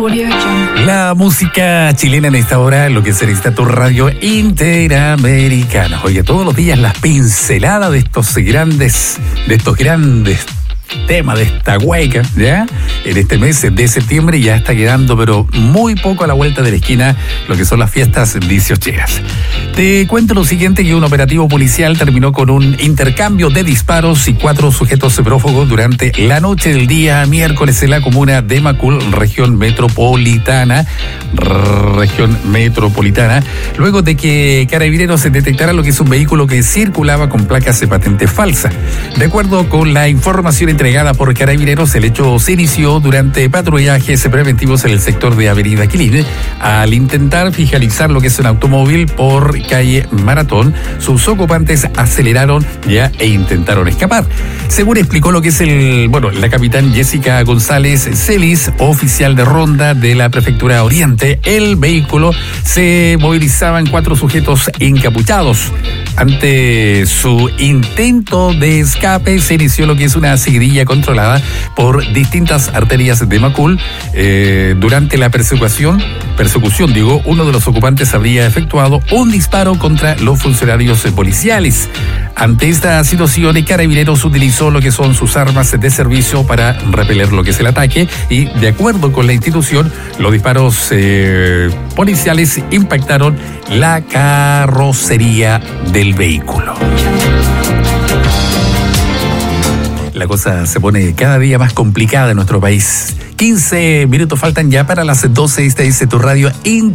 La música chilena en esta hora, lo que se necesita tu radio interamericana. Oye, todos los días las pinceladas de estos grandes temas, de esta hueca, ¿ya? En este mes de septiembre ya está quedando, pero muy poco a la vuelta de la esquina, lo que son las fiestas 18eras. Te cuento lo siguiente, que un operativo policial terminó con un intercambio de disparos y 4 sujetos prófugos durante la noche del día miércoles en la comuna de Macul, región metropolitana, luego de que Carabineros se detectara lo que es un vehículo que circulaba con placas de patente falsa. De acuerdo con la información entregada por Carabineros, el hecho se inició durante patrullajes preventivos en el sector de Avenida Quilín. Al intentar fiscalizar lo que es un automóvil por calle Maratón, sus ocupantes aceleraron ya e intentaron escapar. Según explicó lo que es la capitán Jessica González Celis, oficial de ronda de la Prefectura Oriente, el vehículo se movilizaban 4 sujetos encapuchados. Ante su intento de escape, se inició lo que es una seguidilla controlada por distintas arterias de Macul. Durante la persecución, uno de los ocupantes habría efectuado un disparo contra los funcionarios policiales. Ante esta situación, Carabineros utilizó lo que son sus armas de servicio para repeler lo que es el ataque y, de acuerdo con la institución, los disparos policiales impactaron la carrocería del vehículo. La cosa se pone cada día más complicada en nuestro país. 15 minutos faltan ya para las 12. Esta es tu radio